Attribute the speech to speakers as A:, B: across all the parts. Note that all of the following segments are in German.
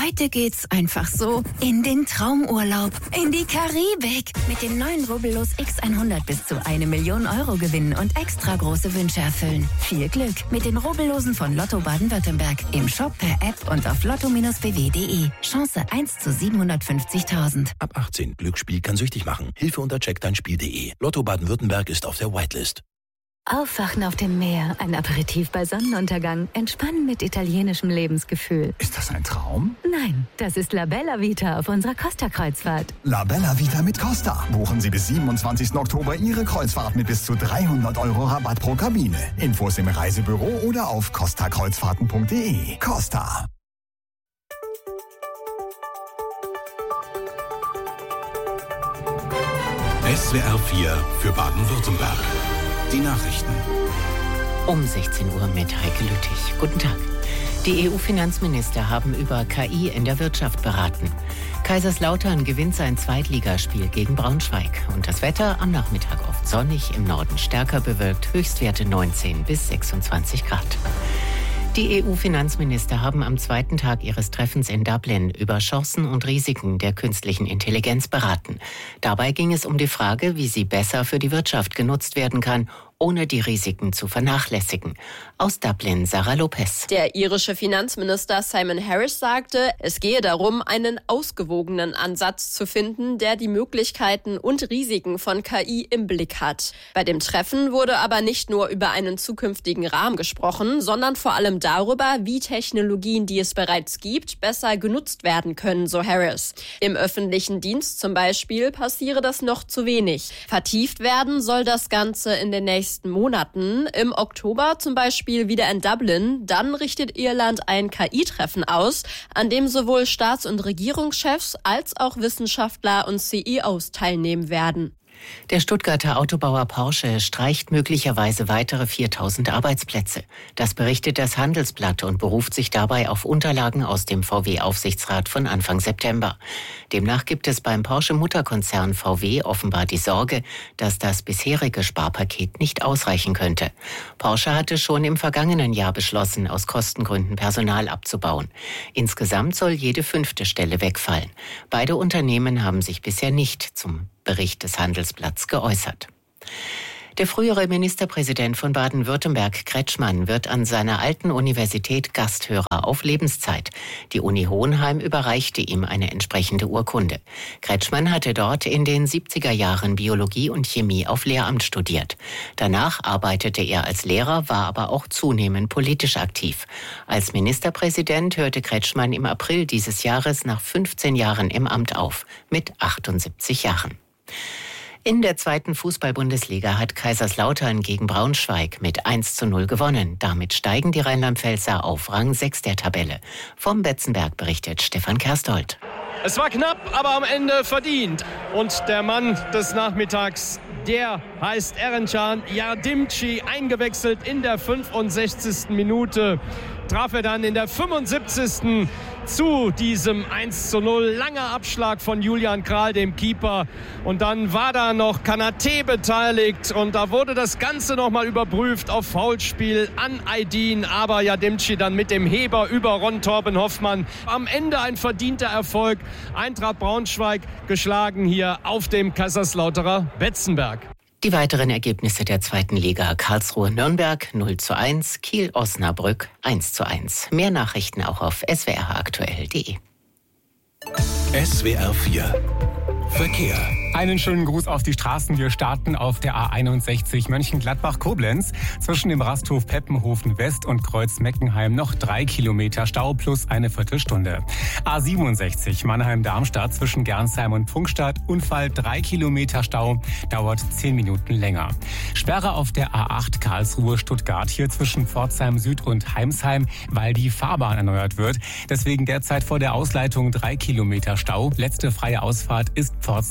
A: Heute geht's einfach so in den Traumurlaub, in die Karibik. Mit dem neuen Rubbellos X100 bis zu 1 Million Euro gewinnen und extra große Wünsche erfüllen. Viel Glück mit den Rubbellosen von Lotto Baden-Württemberg. Im Shop, per App und auf lotto-bw.de. Chance 1 zu 750.000.
B: Ab 18. Glücksspiel kann süchtig machen. Hilfe unter checkdeinspiel.de. Lotto Baden-Württemberg ist auf der Whitelist.
C: Aufwachen auf dem Meer, ein Aperitif bei Sonnenuntergang, entspannen mit italienischem Lebensgefühl.
D: Ist das ein Traum?
C: Nein, das ist La Bella Vita auf unserer Costa-Kreuzfahrt.
D: La Bella Vita mit Costa. Buchen Sie bis 27. Oktober Ihre Kreuzfahrt mit bis zu 300 € Rabatt pro Kabine. Infos im Reisebüro oder auf costakreuzfahrten.de. Costa.
E: SWR 4 für Baden-Württemberg. Die Nachrichten.
F: Um 16 Uhr mit Heike Lüttich. Guten Tag. Die EU-Finanzminister haben über KI in der Wirtschaft beraten. Kaiserslautern gewinnt sein Zweitligaspiel gegen Braunschweig. Und das Wetter am Nachmittag oft sonnig, im Norden stärker bewölkt, Höchstwerte 19 bis 26 Grad. Die EU-Finanzminister haben am zweiten Tag ihres Treffens in Dublin über Chancen und Risiken der künstlichen Intelligenz beraten. Dabei ging es um die Frage, wie sie besser für die Wirtschaft genutzt werden kann, ohne die Risiken zu vernachlässigen. Aus Dublin, Sarah Lopez.
G: Der irische Finanzminister Simon Harris sagte, es gehe darum, einen ausgewogenen Ansatz zu finden, der die Möglichkeiten und Risiken von KI im Blick hat. Bei dem Treffen wurde aber nicht nur über einen zukünftigen Rahmen gesprochen, sondern vor allem darüber, wie Technologien, die es bereits gibt, besser genutzt werden können, so Harris. Im öffentlichen Dienst zum Beispiel passiere das noch zu wenig. Vertieft werden soll das Ganze in den nächsten Monaten. Im Oktober zum Beispiel wieder in Dublin. Dann richtet Irland ein KI-Treffen aus, an dem sowohl Staats- und Regierungschefs als auch Wissenschaftler und CEOs teilnehmen werden.
F: Der Stuttgarter Autobauer Porsche streicht möglicherweise weitere 4.000 Arbeitsplätze. Das berichtet das Handelsblatt und beruft sich dabei auf Unterlagen aus dem VW-Aufsichtsrat von Anfang September. Demnach gibt es beim Porsche-Mutterkonzern VW offenbar die Sorge, dass das bisherige Sparpaket nicht ausreichen könnte. Porsche hatte schon im vergangenen Jahr beschlossen, aus Kostengründen Personal abzubauen. Insgesamt soll jede 5. Stelle wegfallen. Beide Unternehmen haben sich bisher nicht zum Bericht des Handelsblatts geäußert. Der frühere Ministerpräsident von Baden-Württemberg, Kretschmann, wird an seiner alten Universität Gasthörer auf Lebenszeit. Die Uni Hohenheim überreichte ihm eine entsprechende Urkunde. Kretschmann hatte dort in den 70er Jahren Biologie und Chemie auf Lehramt studiert. Danach arbeitete er als Lehrer, war aber auch zunehmend politisch aktiv. Als Ministerpräsident hörte Kretschmann im April dieses Jahres nach 15 Jahren im Amt auf, mit 78 Jahren. In der 2. Fußball-Bundesliga hat Kaiserslautern gegen Braunschweig mit 1:0 gewonnen. Damit steigen die Rheinland-Pfälzer auf Rang 6 der Tabelle. Vom Betzenberg berichtet Stefan Kerstold.
H: Es war knapp, aber am Ende verdient. Und der Mann des Nachmittags, der heißt Erencan Yardimci, eingewechselt in der 65. Minute. Traf er dann in der 75. zu diesem 1:0. Langer Abschlag von Julian Kral, dem Keeper. Und dann war da noch Kanaté beteiligt. Und da wurde das Ganze nochmal überprüft auf Foulspiel an Aydin. Aber Yardimci dann mit dem Heber über Ron Torben Hoffmann. Am Ende ein verdienter Erfolg. Eintracht Braunschweig geschlagen hier auf dem Kaiserslauterer Betzenberg.
F: Die weiteren Ergebnisse der 2. Liga: Karlsruhe-Nürnberg 0:1, Kiel-Osnabrück 1:1. Mehr Nachrichten auch auf swraktuell.de.
E: SWR 4 Verkehr.
I: Einen schönen Gruß auf die Straßen. Wir starten auf der A61 Mönchengladbach-Koblenz. Zwischen dem Rasthof Peppenhofen West und Kreuz Meckenheim noch 3 Kilometer Stau plus eine Viertelstunde. A67 Mannheim-Darmstadt zwischen Gernsheim und Pfungstadt. Unfall, 3 Kilometer Stau, dauert 10 Minuten länger. Sperre auf der A8 Karlsruhe-Stuttgart, hier zwischen Pforzheim Süd und Heimsheim, weil die Fahrbahn erneuert wird. Deswegen derzeit vor der Ausleitung 3 Kilometer Stau. Letzte freie Ausfahrt ist Pforzheim Nord.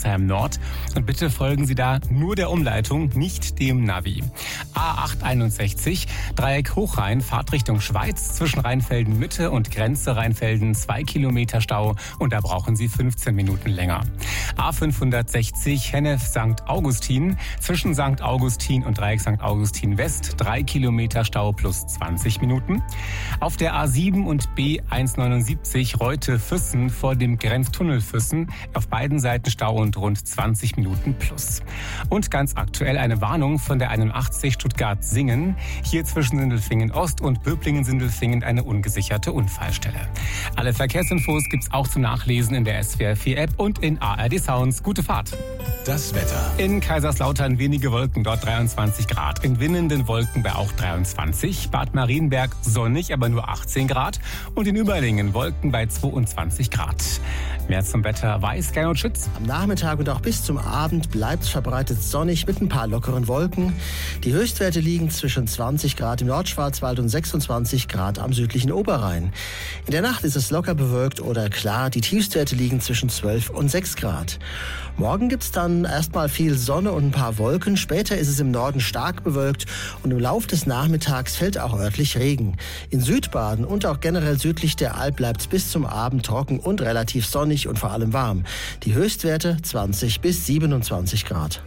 I: Ort. Und bitte folgen Sie da nur der Umleitung, nicht dem Navi. A861, Dreieck Hochrhein, Fahrtrichtung Schweiz, zwischen Rheinfelden Mitte und Grenze Rheinfelden 2 Kilometer Stau und da brauchen Sie 15 Minuten länger. A560, Hennef St. Augustin, zwischen St. Augustin und Dreieck St. Augustin West 3 Kilometer Stau plus 20 Minuten. Auf der A7 und B179 Reute-Füssen vor dem Grenztunnel Füssen auf beiden Seiten Stau und rund 20 Minuten plus. Und ganz aktuell eine Warnung von der 81 Stuttgart-Singen. Hier zwischen Sindelfingen Ost und Böblingen-Sindelfingen eine ungesicherte Unfallstelle. Alle Verkehrsinfos gibt's auch zum Nachlesen in der SWR4-App und in ARD Sounds. Gute Fahrt.
E: Das Wetter.
I: In Kaiserslautern wenige Wolken, dort 23 Grad. In Winnenden Wolken bei auch 23. Bad Marienberg sonnig, aber nur 18 Grad. Und in Überlingen Wolken bei 22 Grad. Mehr zum Wetter weiß Gernot Schütz.
J: Am Nachmittag und auch bis zum Abend bleibt es verbreitet sonnig mit ein paar lockeren Wolken. Die Höchstwerte liegen zwischen 20 Grad im Nordschwarzwald und 26 Grad am südlichen Oberrhein. In der Nacht ist es locker bewölkt oder klar. Die Tiefstwerte liegen zwischen 12 und 6 Grad. Morgen gibt es dann erstmal viel Sonne und ein paar Wolken. Später ist es im Norden stark bewölkt und im Laufe des Nachmittags fällt auch örtlich Regen. In Südbaden und auch generell südlich der Alp bleibt es bis zum Abend trocken und relativ sonnig und vor allem warm. Die Höchstwerte 20 bis 27 Grad.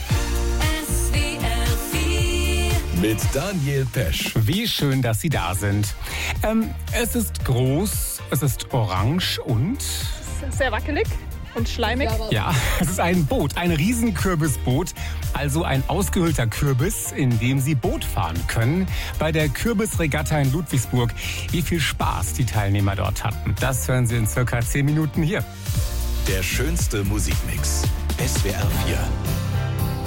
E: Mit Daniel Pesch.
I: Wie schön, dass Sie da sind. Es ist groß, es ist orange und...
K: Sehr wackelig und schleimig.
I: Ja, es ist ein Boot, ein Riesenkürbisboot, also ein ausgehöhlter Kürbis, in dem Sie Boot fahren können. Bei der Kürbisregatta in Ludwigsburg. Wie viel Spaß die Teilnehmer dort hatten, das hören Sie in circa 10 Minuten hier.
E: Der schönste Musikmix. SWR 4.